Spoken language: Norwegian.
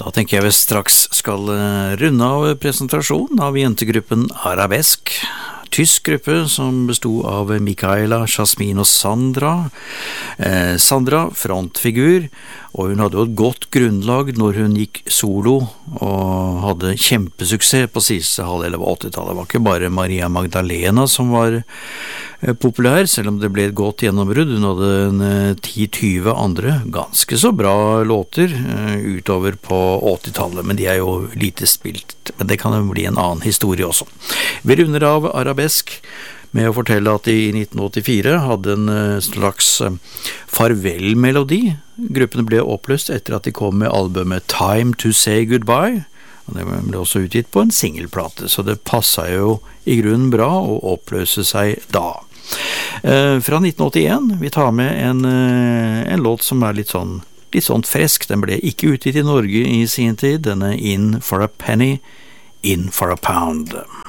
Da tenker jeg vi straks skal runde av presentasjonen av jentegruppen Arabesk. Tysk gruppe som bestod av Mikaela, Jasmin og Sandra. Sandra, frontfigur, og hun hadde jo et godt grunnlag når hun gikk solo og hadde kjempesuksess på siste halvdel av 80-tallet. Det var ikke bare Maria Magdalena som var populær, selv om det ble et godt gjennombrudd. Hun hadde 10-20 andre ganske så bra låter utover på 80-tallet, men de er jo lite spilt. Men det kan jo bli en annen historie også. Vi runder av Arabesk med å fortelle at de i 1984 hadde en slags farvelmelodi. Gruppene ble oppløst etter at de kom med albumet Time to Say Goodbye, og det ble også utgitt på en singelplate, så det passet jo i grunnen bra å oppløse seg da. Fra 1981, vi tar med en låt som er litt sånn fresk. Den ble ikke utgitt i Norge i sin tid. Den er In for a Penny, In for a Pound.